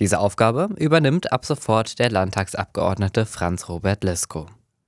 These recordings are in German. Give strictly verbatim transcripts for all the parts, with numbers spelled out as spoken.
Diese Aufgabe übernimmt ab sofort der Landtagsabgeordnete Franz Robert Lisko.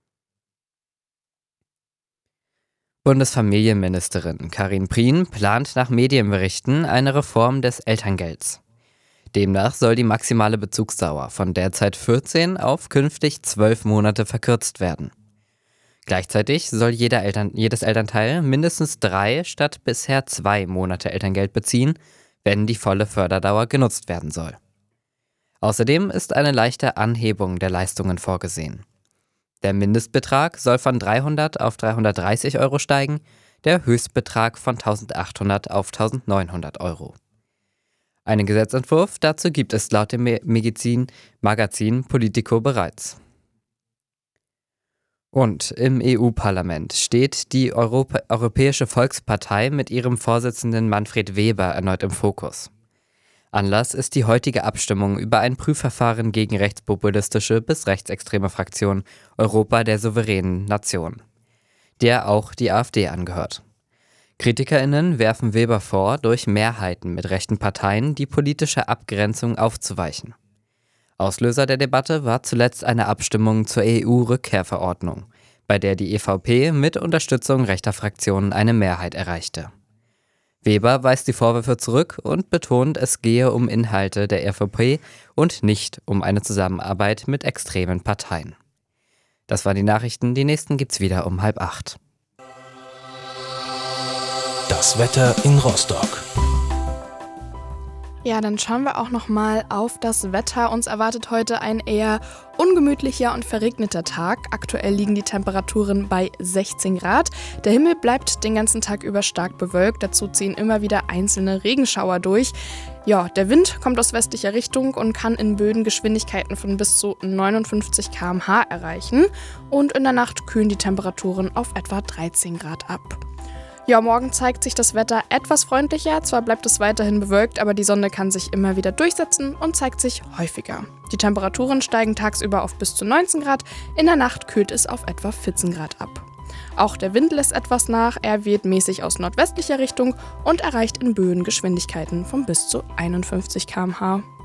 Bundesfamilienministerin Karin Prien plant nach Medienberichten eine Reform des Elterngelds. Demnach soll die maximale Bezugsdauer von derzeit vierzehn auf künftig zwölf Monate verkürzt werden. Gleichzeitig soll jeder Eltern, jedes Elternteil mindestens drei statt bisher zwei Monate Elterngeld beziehen, wenn die volle Förderdauer genutzt werden soll. Außerdem ist eine leichte Anhebung der Leistungen vorgesehen. Der Mindestbetrag soll von dreihundert auf dreihundertdreißig Euro steigen, der Höchstbetrag von eintausendachthundert auf eintausendneunhundert Euro. Einen Gesetzentwurf dazu gibt es laut dem Magazin, Magazin Politico bereits. Und im E U-Parlament steht die Europa- Europäische Volkspartei mit ihrem Vorsitzenden Manfred Weber erneut im Fokus. Anlass ist die heutige Abstimmung über ein Prüfverfahren gegen rechtspopulistische bis rechtsextreme Fraktion Europa der souveränen Nation, der auch die AfD angehört. KritikerInnen werfen Weber vor, durch Mehrheiten mit rechten Parteien die politische Abgrenzung aufzuweichen. Auslöser der Debatte war zuletzt eine Abstimmung zur E U-Rückkehrverordnung, bei der die E V P mit Unterstützung rechter Fraktionen eine Mehrheit erreichte. Weber weist die Vorwürfe zurück und betont, es gehe um Inhalte der E V P und nicht um eine Zusammenarbeit mit extremen Parteien. Das waren die Nachrichten, die nächsten gibt's wieder um halb acht. Das Wetter in Rostock. Ja, dann schauen wir auch nochmal auf das Wetter. Uns erwartet heute ein eher ungemütlicher und verregneter Tag. Aktuell liegen die Temperaturen bei sechzehn Grad. Der Himmel bleibt den ganzen Tag über stark bewölkt. Dazu ziehen immer wieder einzelne Regenschauer durch. Ja, der Wind kommt aus westlicher Richtung und kann in Böen Geschwindigkeiten von bis zu neunundfünfzig Kilometer pro Stunde erreichen. Und in der Nacht kühlen die Temperaturen auf etwa dreizehn Grad ab. Ja, morgen zeigt sich das Wetter etwas freundlicher. Zwar bleibt es weiterhin bewölkt, aber die Sonne kann sich immer wieder durchsetzen und zeigt sich häufiger. Die Temperaturen steigen tagsüber auf bis zu neunzehn Grad, in der Nacht kühlt es auf etwa vierzehn Grad ab. Auch der Wind lässt etwas nach, er weht mäßig aus nordwestlicher Richtung und erreicht in Böen Geschwindigkeiten von bis zu einundfünfzig Kilometer pro Stunde.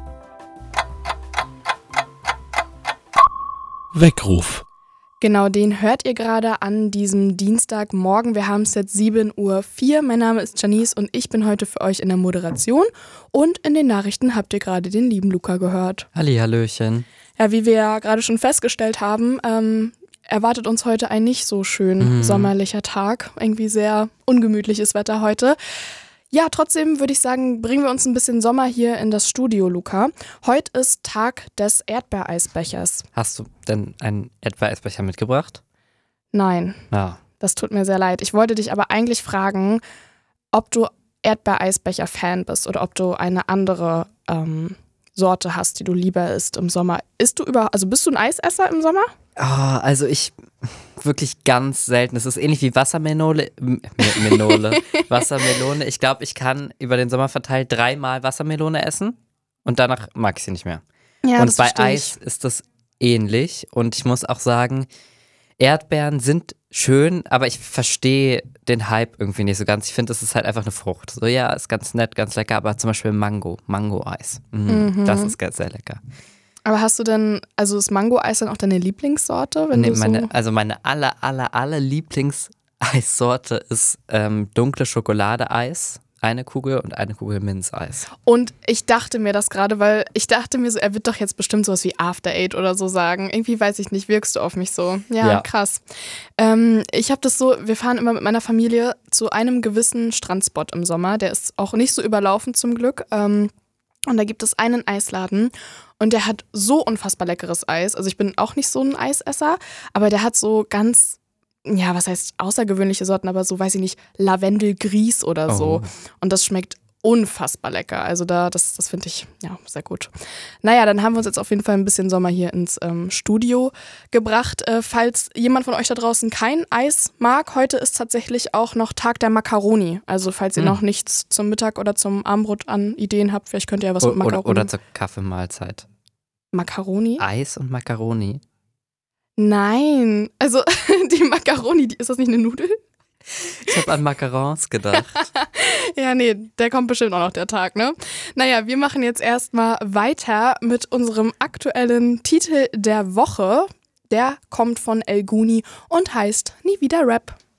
Weckruf. Genau, den hört ihr gerade an diesem Dienstagmorgen. Wir haben es jetzt sieben Uhr vier. Mein Name ist Janice und ich bin heute für euch in der Moderation. Und in den Nachrichten habt ihr gerade den lieben Luca gehört. Hallihallöchen. Ja, wie wir ja gerade schon festgestellt haben, ähm, erwartet uns heute ein nicht so schön mhm. sommerlicher Tag. Irgendwie sehr ungemütliches Wetter heute. Ja, trotzdem würde ich sagen, bringen wir uns ein bisschen Sommer hier in das Studio, Luca. Heute ist Tag des Erdbeereisbechers. Hast du denn einen Erdbeereisbecher mitgebracht? Nein, Ja. das tut mir sehr leid. Ich wollte dich aber eigentlich fragen, ob du Erdbeereisbecher-Fan bist oder ob du eine andere ähm, Sorte hast, die du lieber isst im Sommer. Isst du über, also bist du ein Eisesser im Sommer? Oh, also ich wirklich ganz selten. Es ist ähnlich wie Wassermelone. M- Melone. Wassermelone. Ich glaube, ich kann über den Sommer verteilt dreimal Wassermelone essen und danach mag ich sie nicht mehr. Ja, und das bei verstehe Eis ich. ist das ähnlich. Und ich muss auch sagen, Erdbeeren sind schön, aber ich verstehe den Hype irgendwie nicht so ganz. Ich finde, das ist halt einfach eine Frucht. So, ja, ist ganz nett, ganz lecker, aber zum Beispiel Mango, Mango-Eis. Mhm, Mhm. Das ist ganz sehr lecker. Aber hast du denn, also ist Mango-Eis dann auch deine Lieblingssorte? Wenn Nee, du so meine, also meine aller, aller, aller Lieblingseissorte ist ähm, dunkle Schokolade-Eis. Eine Kugel und eine Kugel Minzeis. Und ich dachte mir das gerade, weil ich dachte mir so, er wird doch jetzt bestimmt sowas wie After Eight oder so sagen. Irgendwie weiß ich nicht, wirkst du auf mich so. Ja, Ja. krass. Ähm, ich habe das so, wir fahren immer mit meiner Familie zu einem gewissen Strandspot im Sommer. Der ist auch nicht so überlaufen zum Glück. Ähm, und da gibt es einen Eisladen und der hat so unfassbar leckeres Eis. Also ich bin auch nicht so ein Eisesser, aber der hat so ganz, ja, was heißt außergewöhnliche Sorten, aber so, weiß ich nicht, Lavendelgrieß oder so. Oh. Und das schmeckt unfassbar lecker. Also da, das, das finde ich, ja, sehr gut. Naja, dann haben wir uns jetzt auf jeden Fall ein bisschen Sommer hier ins ähm, Studio gebracht. Äh, falls jemand von euch da draußen kein Eis mag, heute ist tatsächlich auch noch Tag der Macaroni. Also falls ihr Hm. noch nichts zum Mittag oder zum Abendbrot an Ideen habt, vielleicht könnt ihr ja was mit O- Macaroni. Oder, oder zur Kaffeemahlzeit. Macaroni? Eis und Macaroni. Nein. Also die Macaroni, die, ist das nicht eine Nudel? Ich habe an Macarons gedacht. Ja, nee, der kommt bestimmt auch noch, der Tag, ne? Naja, wir machen jetzt erstmal weiter mit unserem aktuellen Titel der Woche. Der kommt von El Guni und heißt Nie wieder Rap.